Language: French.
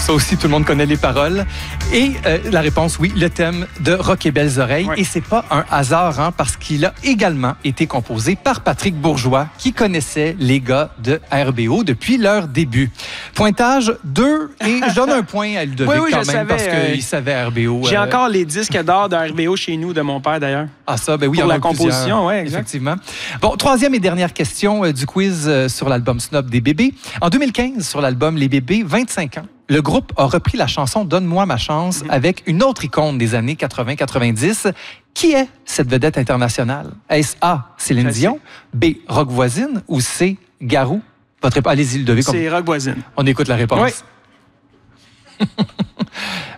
Ça aussi, tout le monde connaît les paroles. Et la réponse, oui, le thème de Rock et Belles Oreilles. Ouais. Et c'est pas un hasard, hein, parce qu'il a également été composé par Patrick Bourgeois, qui connaissait les gars de RBO depuis leur début. Pointage 2, et je donne un point à Ludovic Oui, quand je même, savais, parce qu'il savait RBO. J'ai encore les disques d'or de RBO chez nous, de mon père d'ailleurs. Ah ça, ben oui, Pour il y en a la composition, plusieurs, ouais, exact. effectivement. Bon, troisième et dernière question du quiz sur l'album Snob des Bébés. En 2015, sur l'album Les Bébés, 25 ans, le groupe a repris la chanson Donne-moi ma chance avec une autre icône des années 80-90. Qui est cette vedette internationale? Est-ce A, Céline Dion, B, Rock Voisine ou C, Garou? Allez-y, Ludovic. C'est Rock Voisine. On écoute la réponse. Oui.